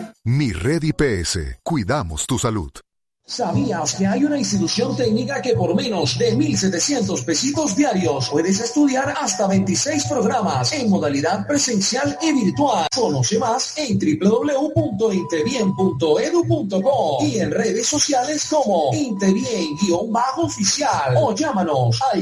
Mi Red IPS. Cuidamos tu salud. ¿Sabías que hay una institución técnica que por menos de 1,700 pesitos diarios puedes estudiar hasta 26 programas en modalidad presencial y virtual? Conoce más en www.intebien.edu.co y en redes sociales como Intebien_oficial o llámanos al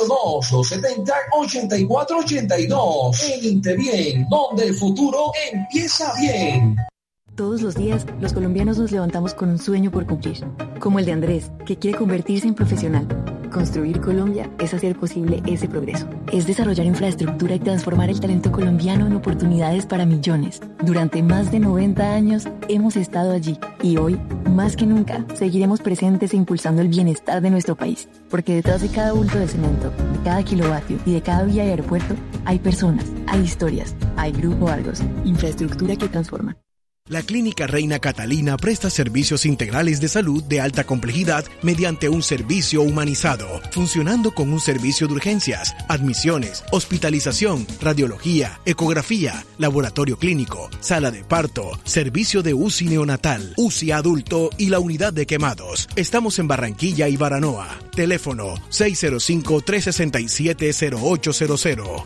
302-270-8482. En Intebien, donde el futuro empieza bien. Todos los días, los colombianos nos levantamos con un sueño por cumplir, como el de Andrés, que quiere convertirse en profesional. Construir Colombia es hacer posible ese progreso. Es desarrollar infraestructura y transformar el talento colombiano en oportunidades para millones. Durante más de 90 años hemos estado allí y hoy, más que nunca, seguiremos presentes e impulsando el bienestar de nuestro país. Porque detrás de cada bulto de cemento, de cada kilovatio y de cada vía y aeropuerto, hay personas, hay historias, hay Grupo Argos, infraestructura que transforma. La Clínica Reina Catalina presta servicios integrales de salud de alta complejidad mediante un servicio humanizado, funcionando con un servicio de urgencias, admisiones, hospitalización, radiología, ecografía, laboratorio clínico, sala de parto, servicio de UCI neonatal, UCI adulto y la unidad de quemados. Estamos en Barranquilla y Baranoa. Teléfono 605-367-0800.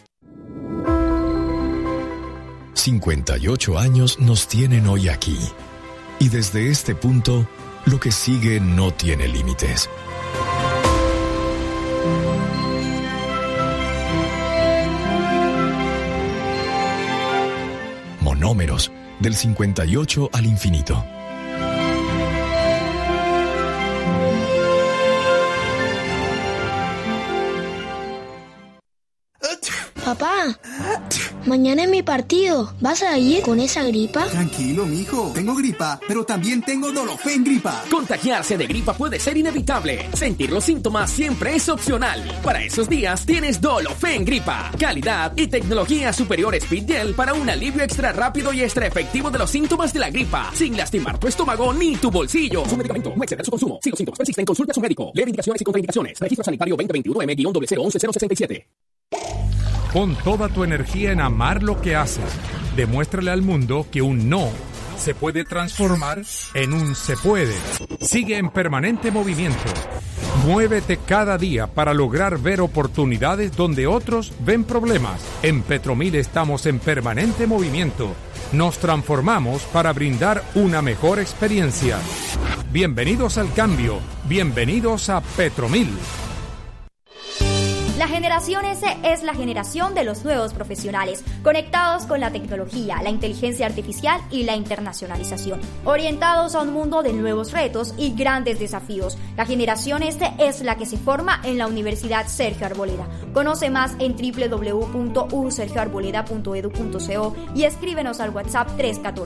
58 años nos tienen hoy aquí. Y desde este punto, lo que sigue no tiene límites. Monómeros, del 58 al infinito. Papá, mañana es mi partido. ¿Vas a ir con esa gripa? Tranquilo, mijo. Tengo gripa, pero también tengo Dolofen gripa. Contagiarse de gripa puede ser inevitable. Sentir los síntomas siempre es opcional. Para esos días tienes Dolofen gripa. Calidad y tecnología superior Speed Gel para un alivio extra rápido y extra efectivo de los síntomas de la gripa, sin lastimar tu estómago ni tu bolsillo. Su medicamento, no exceder su consumo. Si los síntomas persisten, consulte a su médico. Leer indicaciones y contraindicaciones. Registro sanitario 2021-M-011-067. Pon toda tu energía en amar lo que haces. Demuéstrale al mundo que un no se puede transformar en un se puede. Sigue en permanente movimiento. Muévete cada día para lograr ver oportunidades donde otros ven problemas. En Petromil estamos en permanente movimiento. Nos transformamos para brindar una mejor experiencia. Bienvenidos al cambio. Bienvenidos a Petromil. La generación S es la generación de los nuevos profesionales, conectados con la tecnología, la inteligencia artificial y la internacionalización, orientados a un mundo de nuevos retos y grandes desafíos. La generación S es la que se forma en la Universidad Sergio Arboleda. Conoce más en www.usergioarboleda.edu.co y escríbenos al WhatsApp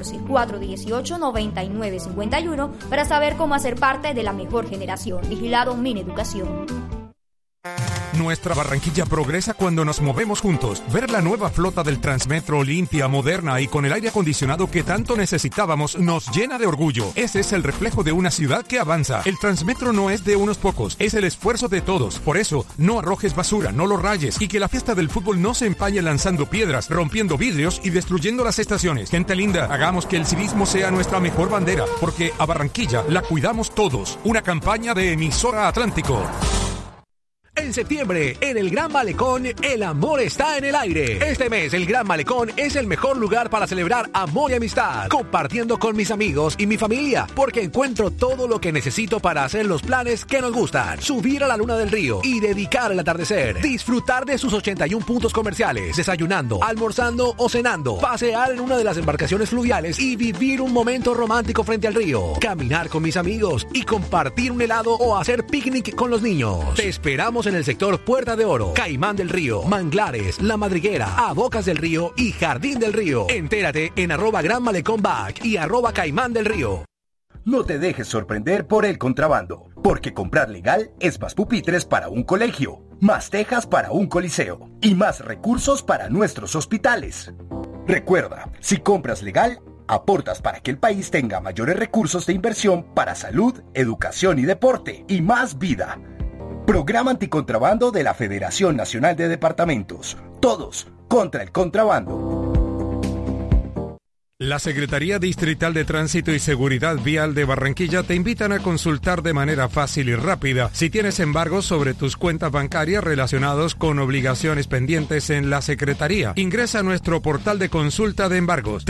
314-418-9951 para saber cómo hacer parte de la mejor generación. Vigilado Mineducación. Nuestra Barranquilla progresa cuando nos movemos juntos. Ver la nueva flota del Transmetro limpia, moderna y con el aire acondicionado que tanto necesitábamos nos llena de orgullo. Ese es el reflejo de una ciudad que avanza. El Transmetro no es de unos pocos, es el esfuerzo de todos. Por eso, no arrojes basura, no lo rayes y que la fiesta del fútbol no se empañe lanzando piedras, rompiendo vidrios y destruyendo las estaciones. Gente linda, hagamos que el civismo sea nuestra mejor bandera, porque a Barranquilla la cuidamos todos. Una campaña de Emisora Atlántico. En septiembre, en el Gran Malecón, el amor está en el aire. Este mes, el Gran Malecón es el mejor lugar para celebrar amor y amistad, compartiendo con mis amigos y mi familia, porque encuentro todo lo que necesito para hacer los planes que nos gustan. Subir a la luna del río y dedicar el atardecer. Disfrutar de sus 81 puntos comerciales, desayunando, almorzando o cenando. Pasear en una de las embarcaciones fluviales y vivir un momento romántico frente al río. Caminar con mis amigos y compartir un helado o hacer picnic con los niños. Te esperamos en el sector Puerta de Oro, Caimán del Río, Manglares, La Madriguera, A Bocas del Río y Jardín del Río. Entérate en @GranMalecónBack y @Caimán del Río. No te dejes sorprender por el contrabando, porque comprar legal es más pupitres para un colegio, más tejas para un coliseo y más recursos para nuestros hospitales. Recuerda, si compras legal, aportas para que el país tenga mayores recursos de inversión para salud, educación y deporte y más vida. Programa Anticontrabando de la Federación Nacional de Departamentos. Todos contra el contrabando. La Secretaría Distrital de Tránsito y Seguridad Vial de Barranquilla te invitan a consultar de manera fácil y rápida si tienes embargos sobre tus cuentas bancarias relacionados con obligaciones pendientes en la Secretaría. Ingresa a nuestro portal de consulta de embargos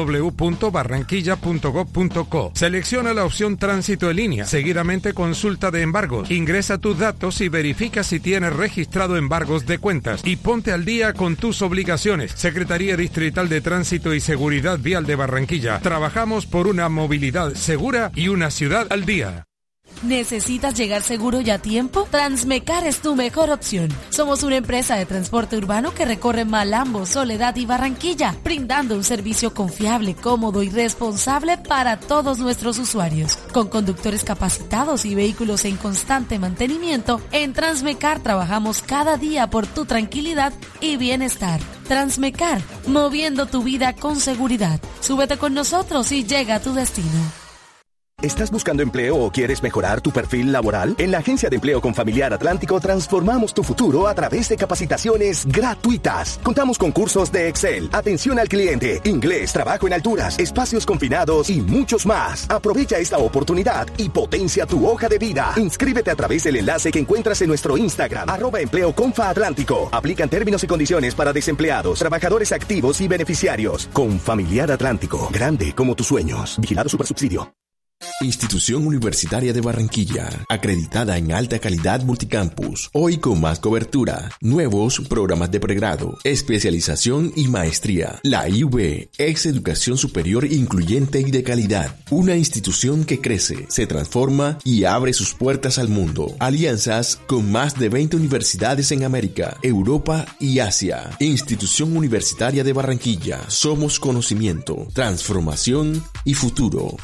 www.barranquilla.gov.co. Selecciona la opción Tránsito en línea. Seguidamente consulta de embargos. Ingresa tus datos y verifica si tienes registrado embargos de cuentas y ponte al día con tus obligaciones. Secretaría Distrital de Tránsito y Seguridad Vial de Barranquilla. Trabajamos por una movilidad segura y una ciudad al día. ¿Necesitas llegar seguro y a tiempo? Transmecar es tu mejor opción. Somos una empresa de transporte urbano que recorre Malambo, Soledad y Barranquilla, brindando un servicio confiable, cómodo y responsable para todos nuestros usuarios. Con conductores capacitados y vehículos en constante mantenimiento, en Transmecar trabajamos cada día por tu tranquilidad y bienestar. Transmecar, moviendo tu vida con seguridad. Súbete con nosotros y llega a tu destino. ¿Estás buscando empleo o quieres mejorar tu perfil laboral? En la Agencia de Empleo Confamiliar Atlántico transformamos tu futuro a través de capacitaciones gratuitas. Contamos con cursos de Excel, atención al cliente, inglés, trabajo en alturas, espacios confinados y muchos más. Aprovecha esta oportunidad y potencia tu hoja de vida. Inscríbete a través del enlace que encuentras en nuestro Instagram, @empleoconfaatlántico. Aplican términos y condiciones para desempleados, trabajadores activos y beneficiarios. Confamiliar Atlántico, grande como tus sueños. Vigilado Supersubsidio. Institución Universitaria de Barranquilla, acreditada en alta calidad multicampus, hoy con más cobertura, nuevos programas de pregrado, especialización y maestría. La IUB, ex educación superior incluyente y de calidad, una institución que crece, se transforma y abre sus puertas al mundo. Alianzas con más de 20 universidades en América, Europa y Asia. Institución Universitaria de Barranquilla, somos conocimiento, transformación y futuro.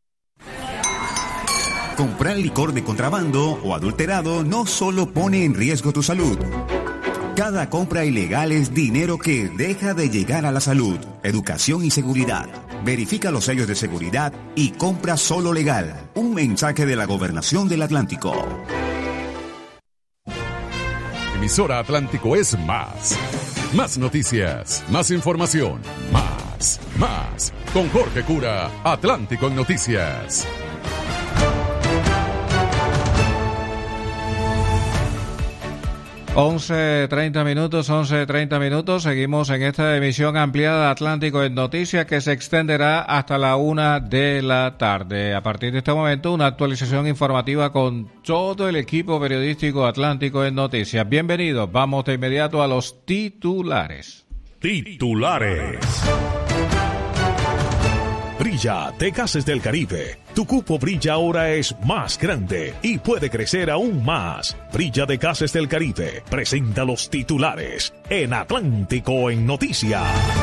Comprar licor de contrabando o adulterado no solo pone en riesgo tu salud. Cada compra ilegal es dinero que deja de llegar a la salud, educación y seguridad. Verifica los sellos de seguridad y compra solo legal. Un mensaje de la Gobernación del Atlántico. Emisora Atlántico es más. Más noticias, más información, más. Con Jorge Cura, Atlántico en Noticias. 11:30 minutos. Seguimos en esta emisión ampliada de Atlántico en Noticias que se extenderá hasta la 1 de la tarde. A partir de este momento, una actualización informativa con todo el equipo periodístico Atlántico en Noticias. Bienvenidos. Vamos de inmediato a los titulares. Brilla de Gases del Caribe. Tu cupo Brilla ahora es más grande y puede crecer aún más. Brilla de Gases del Caribe presenta los titulares en Atlántico en Noticias.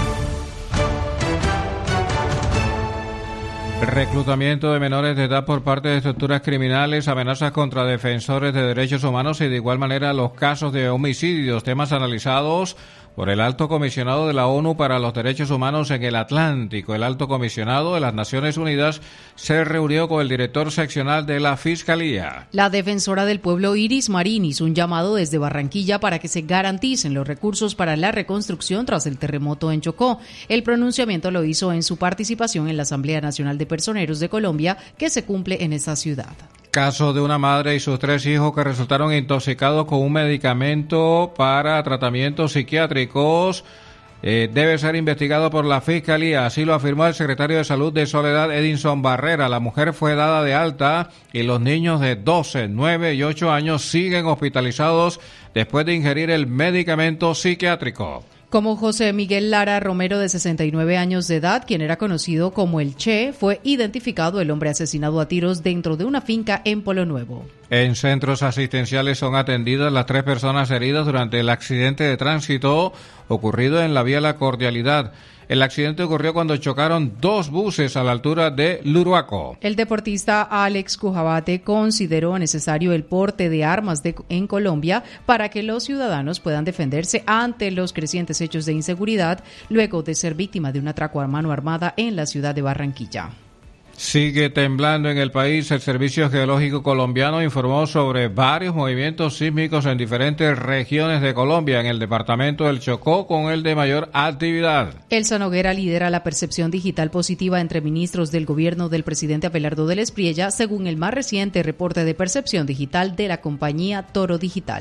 Reclutamiento de menores de edad por parte de estructuras criminales, amenazas contra defensores de derechos humanos y de igual manera los casos de homicidios, temas analizados por el Alto Comisionado de la ONU para los Derechos Humanos en el Atlántico. El Alto Comisionado de las Naciones Unidas se reunió con el director seccional de la Fiscalía. La defensora del pueblo Iris Marín hizo un llamado desde Barranquilla para que se garanticen los recursos para la reconstrucción tras el terremoto en Chocó. El pronunciamiento lo hizo en su participación en la Asamblea Nacional de Personeros de Colombia, que se cumple en esta ciudad. Caso de una madre y sus 3 hijos que resultaron intoxicados con un medicamento para tratamientos psiquiátricos debe ser investigado por la Fiscalía, así lo afirmó el secretario de Salud de Soledad, Edinson Barrera. La mujer fue dada de alta y los niños de 12, 9 y 8 años siguen hospitalizados después de ingerir el medicamento psiquiátrico. Como José Miguel Lara Romero, de 69 años de edad, quien era conocido como el Che, fue identificado el hombre asesinado a tiros dentro de una finca en Polo Nuevo. En centros asistenciales son atendidas las 3 personas heridas durante el accidente de tránsito ocurrido en la vía La Cordialidad. El accidente ocurrió cuando chocaron 2 buses a la altura de Luruaco. El deportista Alex Cujabate consideró necesario el porte de armas en Colombia para que los ciudadanos puedan defenderse ante los crecientes hechos de inseguridad luego de ser víctima de un atraco a mano armada en la ciudad de Barranquilla. Sigue temblando en el país. El Servicio Geológico Colombiano informó sobre varios movimientos sísmicos en diferentes regiones de Colombia. En el departamento del Chocó, con el de mayor actividad. Elsa Noguera lidera la percepción digital positiva entre ministros del gobierno del presidente Abelardo del Espriella, según el más reciente reporte de percepción digital de la compañía Toro Digital.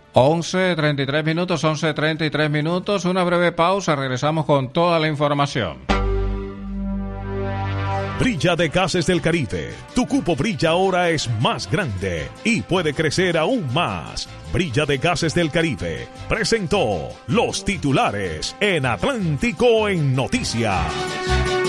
11:33 minutos. Una breve pausa. Regresamos con toda la información. Brilla de Gases del Caribe. Tu cupo Brilla ahora es más grande y puede crecer aún más. Brilla de Gases del Caribe presentó los titulares en Atlántico en Noticias.